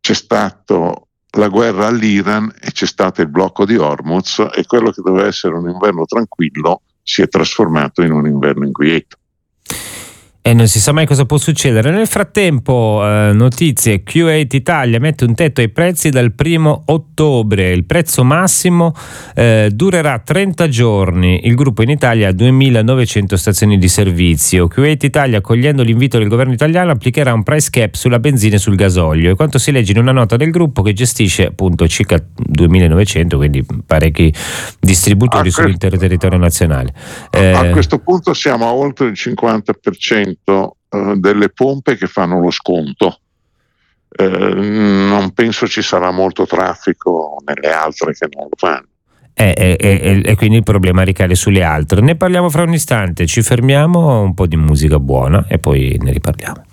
c'è stato la guerra all'Iran e c'è stato il blocco di Hormuz, e quello che doveva essere un inverno tranquillo si è trasformato in un inverno inquieto. E non si sa mai cosa può succedere. Nel frattempo, notizie: Kuwait Italia mette un tetto ai prezzi dal 1° ottobre. Il prezzo massimo durerà 30 giorni. Il gruppo in Italia ha 2.900 stazioni di servizio. Kuwait Italia, accogliendo l'invito del governo italiano, applicherà un price cap sulla benzina e sul gasolio. E quanto si legge in una nota del gruppo che gestisce appunto circa 2.900, quindi parecchi distributori sull'intero territorio nazionale. A questo punto siamo a oltre il 50% delle pompe che fanno lo sconto. Non penso ci sarà molto traffico nelle altre che non lo fanno. E quindi il problema ricade sulle altre. Ne parliamo fra un istante, ci fermiamo, un po' di musica buona e poi ne riparliamo.